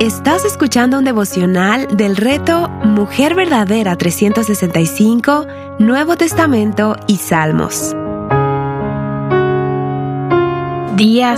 Estás escuchando un devocional del reto Mujer Verdadera 365, Nuevo Testamento y Salmos. Día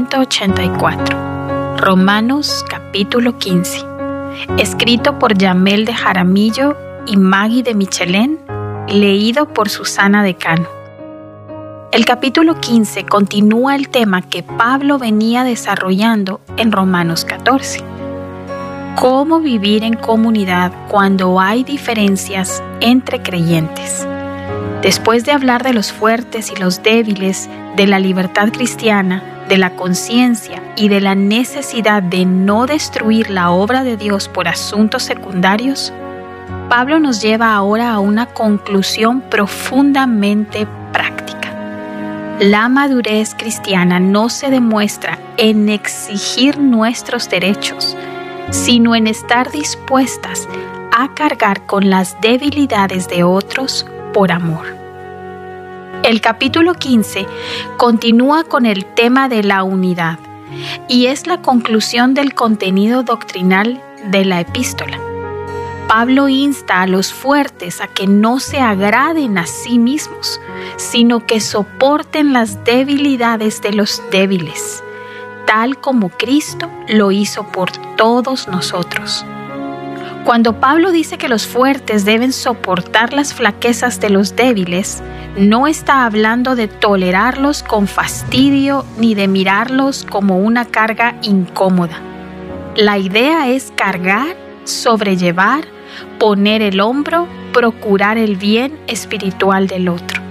184. Romanos capítulo 15. Escrito por Yamel de Jaramillo y Maggie de Michelén, leído por Susana Decano. El capítulo 15 continúa el tema que Pablo venía desarrollando en Romanos 14. ¿Cómo vivir en comunidad cuando hay diferencias entre creyentes? Después de hablar de los fuertes y los débiles, de la libertad cristiana, de la conciencia y de la necesidad de no destruir la obra de Dios por asuntos secundarios, Pablo nos lleva ahora a una conclusión profundamente práctica. La madurez cristiana no se demuestra en exigir nuestros derechos, sino en estar dispuestas a cargar con las debilidades de otros por amor. El capítulo 15 continúa con el tema de la unidad y es la conclusión del contenido doctrinal de la epístola. Pablo insta a los fuertes a que no se agraden a sí mismos, sino que soporten las debilidades de los débiles, tal como Cristo lo hizo por todos nosotros. Cuando Pablo dice que los fuertes deben soportar las flaquezas de los débiles, no está hablando de tolerarlos con fastidio ni de mirarlos como una carga incómoda. La idea es cargar, sobrellevar, poner el hombro, procurar el bien espiritual del otro.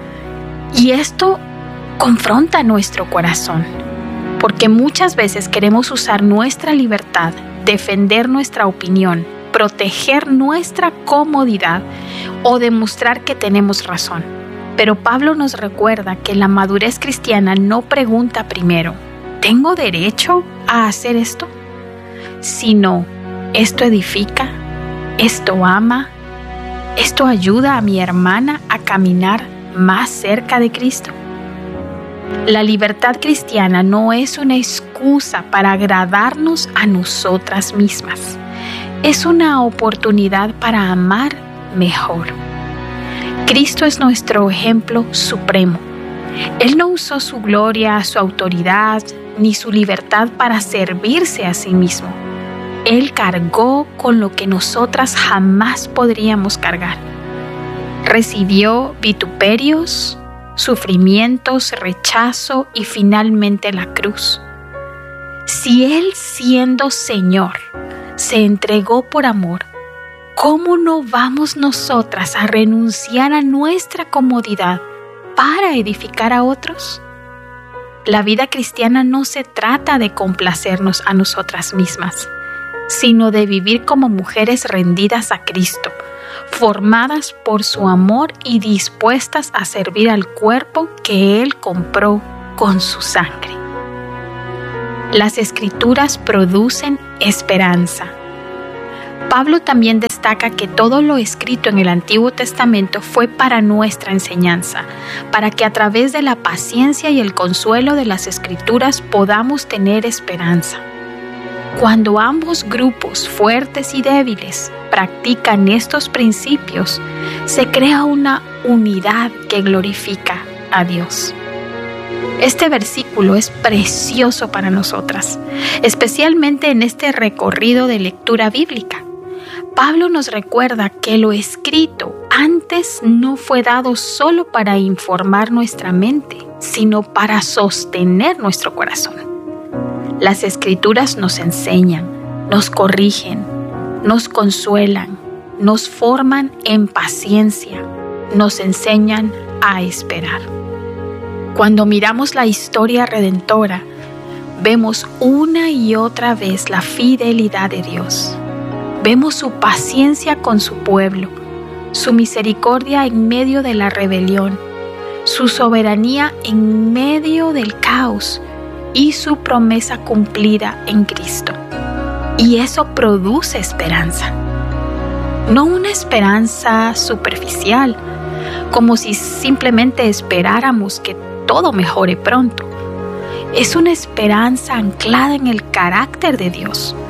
Y esto confronta nuestro corazón, porque muchas veces queremos usar nuestra libertad, defender nuestra opinión, proteger nuestra comodidad o demostrar que tenemos razón. Pero Pablo nos recuerda que la madurez cristiana no pregunta primero, ¿tengo derecho a hacer esto? Sino, ¿esto edifica? ¿Esto ama? ¿Esto ayuda a mi hermana a caminar más cerca de Cristo? La libertad cristiana no es una excusa para agradarnos a nosotras mismas. Es una oportunidad para amar mejor. Cristo es nuestro ejemplo supremo. Él no usó su gloria, su autoridad, ni su libertad para servirse a sí mismo. Él cargó con lo que nosotras jamás podríamos cargar. Recibió vituperios, sufrimientos, rechazo y finalmente la cruz. Si Él, siendo Señor, se entregó por amor, ¿cómo no vamos nosotras a renunciar a nuestra comodidad para edificar a otros? La vida cristiana no se trata de complacernos a nosotras mismas, sino de vivir como mujeres rendidas a Cristo, formadas por su amor y dispuestas a servir al cuerpo que Él compró con su sangre. Las Escrituras producen esperanza. Pablo también destaca que todo lo escrito en el Antiguo Testamento fue para nuestra enseñanza, para que a través de la paciencia y el consuelo de las Escrituras podamos tener esperanza. Cuando ambos grupos, fuertes y débiles, practican estos principios, se crea una unidad que glorifica a Dios. Este versículo es precioso para nosotras, especialmente en este recorrido de lectura bíblica. Pablo nos recuerda que lo escrito antes no fue dado solo para informar nuestra mente, sino para sostener nuestro corazón. Las Escrituras nos enseñan, nos corrigen, nos consuelan, nos forman en paciencia, nos enseñan a esperar. Cuando miramos la historia redentora, vemos una y otra vez la fidelidad de Dios. Vemos su paciencia con su pueblo, su misericordia en medio de la rebelión, su soberanía en medio del caos y su promesa cumplida en Cristo. Y eso produce esperanza. No una esperanza superficial, como si simplemente esperáramos que todo mejore pronto. Es una esperanza anclada en el carácter de Dios,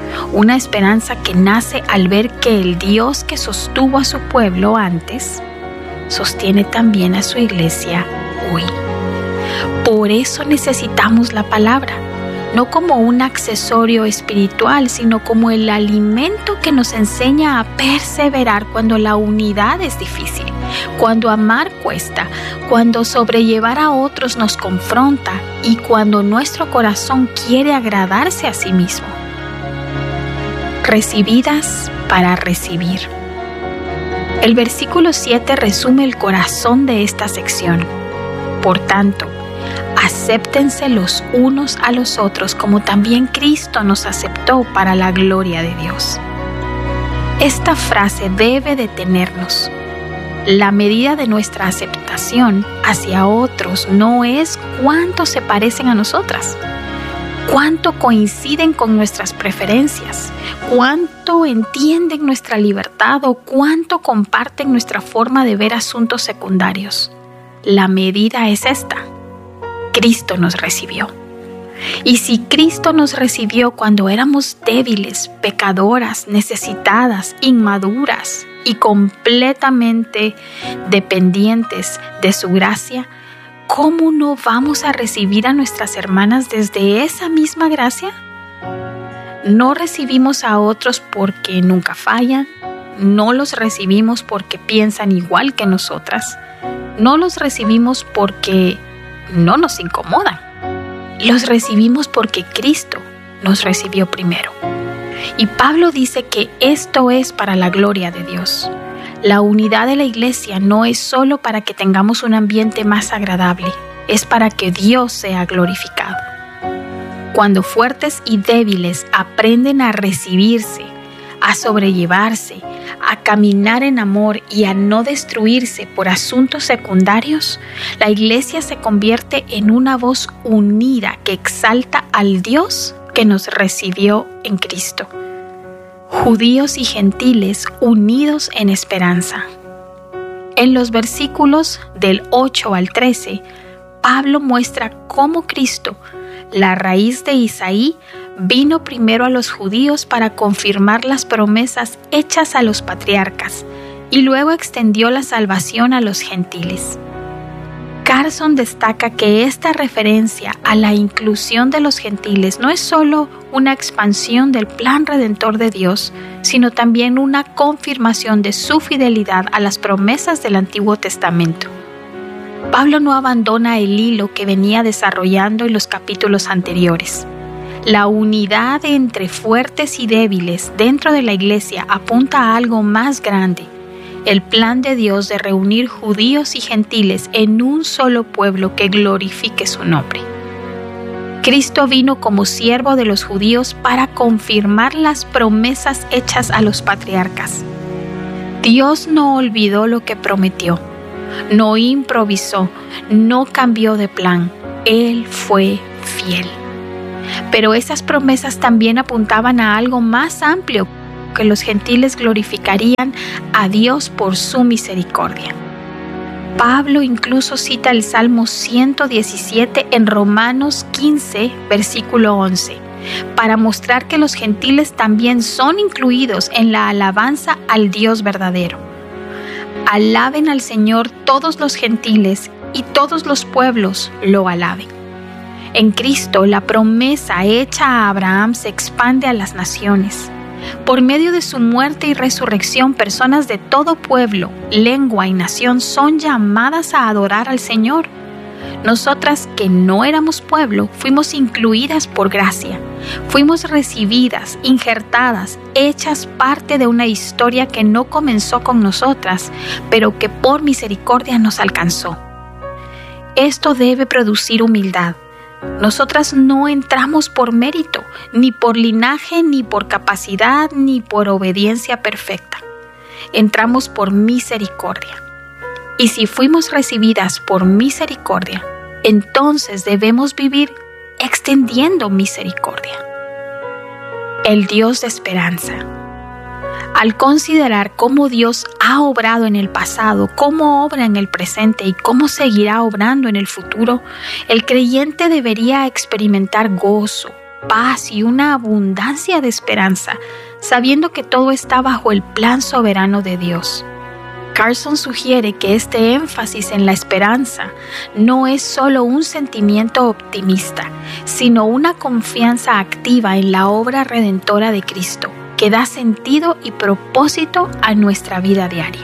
una esperanza que nace al ver que el Dios que sostuvo a su pueblo antes, sostiene también a su iglesia hoy. Por eso necesitamos la palabra, no como un accesorio espiritual, sino como el alimento que nos enseña a perseverar cuando la unidad es difícil, cuando amar cuesta, cuando sobrellevar a otros nos confronta y cuando nuestro corazón quiere agradarse a sí mismo. Recibidas para recibir. El versículo 7 resume el corazón de esta sección. Por tanto, acéptense los unos a los otros como también Cristo nos aceptó para la gloria de Dios. Esta frase debe detenernos. La medida de nuestra aceptación hacia otros no es cuánto se parecen a nosotras, cuánto coinciden con nuestras preferencias, cuánto entienden nuestra libertad o cuánto comparten nuestra forma de ver asuntos secundarios. La medida es esta: Cristo nos recibió. Y si Cristo nos recibió cuando éramos débiles, pecadoras, necesitadas, inmaduras y completamente dependientes de su gracia, ¿cómo no vamos a recibir a nuestras hermanas desde esa misma gracia? No recibimos a otros porque nunca fallan, no los recibimos porque piensan igual que nosotras, no los recibimos porque no nos incomodan. Los recibimos porque Cristo nos recibió primero. Y Pablo dice que esto es para la gloria de Dios. La unidad de la iglesia no es solo para que tengamos un ambiente más agradable, es para que Dios sea glorificado. Cuando fuertes y débiles aprenden a recibirse, a sobrellevarse, a caminar en amor y a no destruirse por asuntos secundarios, la iglesia se convierte en una voz unida que exalta al Dios que nos recibió en Cristo. Judíos y gentiles unidos en esperanza. En los versículos del 8 al 13, Pablo muestra cómo Cristo, la raíz de Isaí, vino primero a los judíos para confirmar las promesas hechas a los patriarcas y luego extendió la salvación a los gentiles. Carson destaca que esta referencia a la inclusión de los gentiles no es solo una expansión del plan redentor de Dios, sino también una confirmación de su fidelidad a las promesas del Antiguo Testamento. Pablo no abandona el hilo que venía desarrollando en los capítulos anteriores. La unidad entre fuertes y débiles dentro de la iglesia apunta a algo más grande: el plan de Dios de reunir judíos y gentiles en un solo pueblo que glorifique su nombre. Cristo vino como siervo de los judíos para confirmar las promesas hechas a los patriarcas. Dios no olvidó lo que prometió, no improvisó, no cambió de plan. Él fue fiel. Pero esas promesas también apuntaban a algo más amplio, que los gentiles glorificarían a Dios por su misericordia. Pablo incluso cita el Salmo 117 en Romanos 15, versículo 11, para mostrar que los gentiles también son incluidos en la alabanza al Dios verdadero. Alaben al Señor todos los gentiles y todos los pueblos lo alaben. En Cristo, la promesa hecha a Abraham se expande a las naciones. Por medio de su muerte y resurrección, personas de todo pueblo, lengua y nación son llamadas a adorar al Señor. Nosotras, que no éramos pueblo, fuimos incluidas por gracia. Fuimos recibidas, injertadas, hechas parte de una historia que no comenzó con nosotras, pero que por misericordia nos alcanzó. Esto debe producir humildad. Nosotras no entramos por mérito, ni por linaje, ni por capacidad, ni por obediencia perfecta. Entramos por misericordia. Y si fuimos recibidas por misericordia, entonces debemos vivir extendiendo misericordia. El Dios de esperanza. Al considerar cómo Dios ha obrado en el pasado, cómo obra en el presente y cómo seguirá obrando en el futuro, el creyente debería experimentar gozo, paz y una abundancia de esperanza, sabiendo que todo está bajo el plan soberano de Dios. Carson sugiere que este énfasis en la esperanza no es solo un sentimiento optimista, sino una confianza activa en la obra redentora de Cristo, que da sentido y propósito a nuestra vida diaria.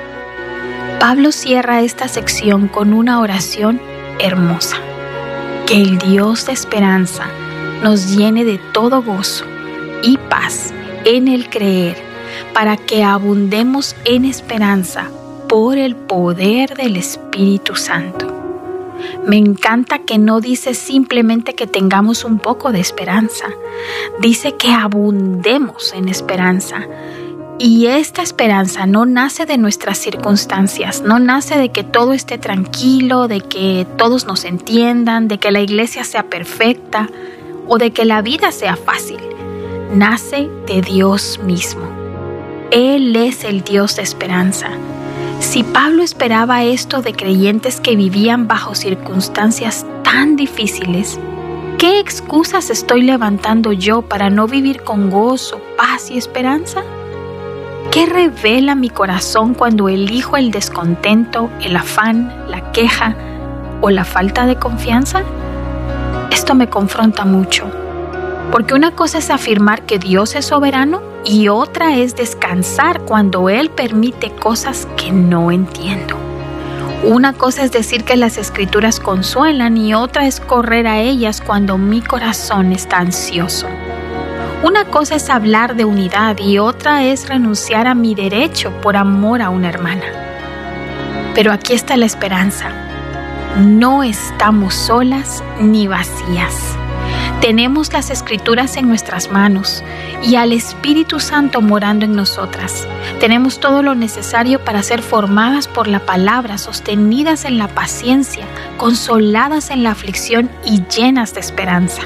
Pablo cierra esta sección con una oración hermosa. Que el Dios de esperanza nos llene de todo gozo y paz en el creer, para que abundemos en esperanza por el poder del Espíritu Santo. Me encanta que no dice simplemente que tengamos un poco de esperanza, dice que abundemos en esperanza. Y esta esperanza no nace de nuestras circunstancias, no nace de que todo esté tranquilo, de que todos nos entiendan, de que la iglesia sea perfecta o de que la vida sea fácil. Nace de Dios mismo. Él es el Dios de esperanza. Si Pablo esperaba esto de creyentes que vivían bajo circunstancias tan difíciles, ¿qué excusas estoy levantando yo para no vivir con gozo, paz y esperanza? ¿Qué revela mi corazón cuando elijo el descontento, el afán, la queja o la falta de confianza? Esto me confronta mucho, porque una cosa es afirmar que Dios es soberano y otra es descansar cuando Él permite cosas que no entiendo. Una cosa es decir que las Escrituras consuelan y otra es correr a ellas cuando mi corazón está ansioso. Una cosa es hablar de unidad y otra es renunciar a mi derecho por amor a una hermana. Pero aquí está la esperanza. No estamos solas ni vacías. Tenemos las Escrituras en nuestras manos y al Espíritu Santo morando en nosotras. Tenemos todo lo necesario para ser formadas por la palabra, sostenidas en la paciencia, consoladas en la aflicción y llenas de esperanza.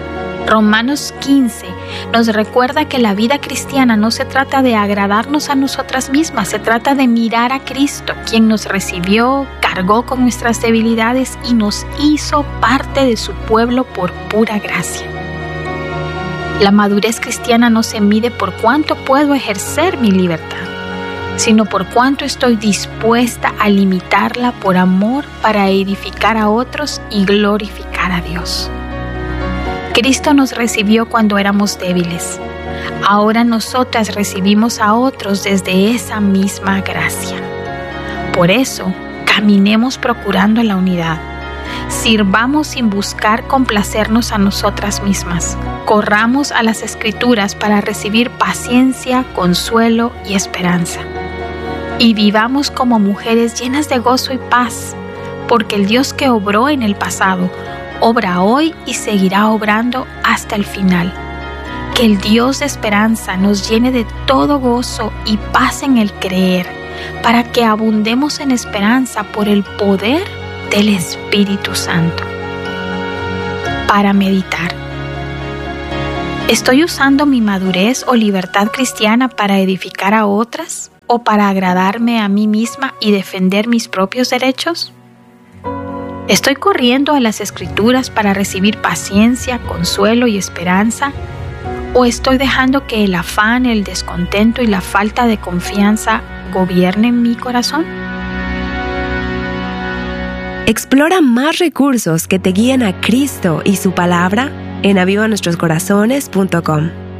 Romanos 15 nos recuerda que la vida cristiana no se trata de agradarnos a nosotras mismas, se trata de mirar a Cristo, quien nos recibió, cargó con nuestras debilidades y nos hizo parte de su pueblo por pura gracia. La madurez cristiana no se mide por cuánto puedo ejercer mi libertad, sino por cuánto estoy dispuesta a limitarla por amor para edificar a otros y glorificar a Dios. Cristo nos recibió cuando éramos débiles. Ahora nosotras recibimos a otros desde esa misma gracia. Por eso, caminemos procurando la unidad. Sirvamos sin buscar complacernos a nosotras mismas. Corramos a las Escrituras para recibir paciencia, consuelo y esperanza. Y vivamos como mujeres llenas de gozo y paz, porque el Dios que obró en el pasado, obra hoy y seguirá obrando hasta el final. Que el Dios de esperanza nos llene de todo gozo y paz en el creer, para que abundemos en esperanza por el poder del Espíritu Santo. Para meditar. ¿Estoy usando mi madurez o libertad cristiana para edificar a otras o para agradarme a mí misma y defender mis propios derechos? ¿Estoy corriendo a las Escrituras para recibir paciencia, consuelo y esperanza? ¿O estoy dejando que el afán, el descontento y la falta de confianza gobiernen mi corazón? Explora más recursos que te guían a Cristo y su palabra en avivanuestroscorazones.com.